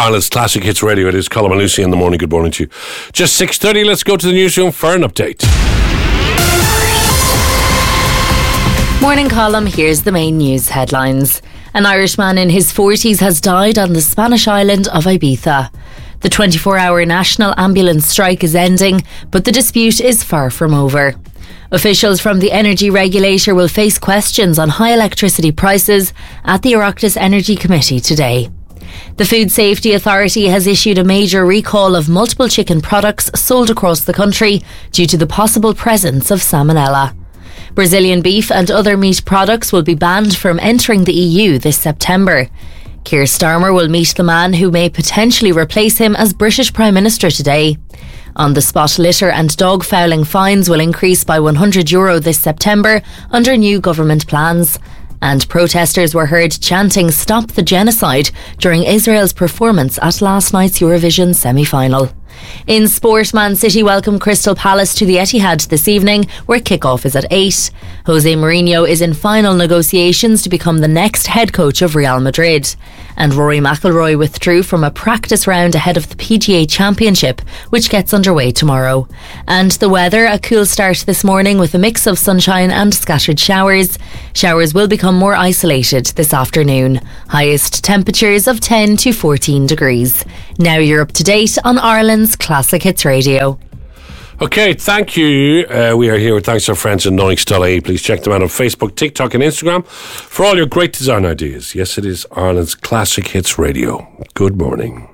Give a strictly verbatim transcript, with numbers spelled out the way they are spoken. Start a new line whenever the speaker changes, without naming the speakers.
Ireland's Classic Hits Radio. It is Colm and Lucy in the morning. Good morning to you. Just six thirty. Let's go to the newsroom for an update.
Morning, Colm. Here's the main news headlines. An Irishman in his forties has died on the Spanish island of Ibiza. The twenty-four hour national ambulance strike is ending, but the dispute is far from over. Officials from the energy regulator will face questions on high electricity prices at the Oireachtas Energy Committee today. The Food Safety Authority has issued a major recall of multiple chicken products sold across the country due to the possible presence of salmonella. Brazilian beef and other meat products will be banned from entering the E U this September. Keir Starmer will meet the man who may potentially replace him as British Prime Minister today. On-the-spot litter and dog fouling fines will increase by one hundred euro this September under new government plans. And protesters were heard chanting "Stop the Genocide" during Israel's performance at last night's Eurovision semi-final. In sport, Man City welcome Crystal Palace to the Etihad this evening, where kick-off is at eight. Jose Mourinho is in final negotiations to become the next head coach of Real Madrid. And Rory McIlroy withdrew from a practice round ahead of the P G A Championship, which gets underway tomorrow. And the weather, a cool start this morning with a mix of sunshine and scattered showers. Showers will become more isolated this afternoon. Highest temperatures of ten to fourteen degrees. Now you're up to date on Ireland's Classic Hits Radio.
Okay, thank you. Uh, we are here with thanks to our friends at Noix dot I E. Please check them out on Facebook, TikTok and Instagram for all your great design ideas. Yes, it is Ireland's Classic Hits Radio. Good morning.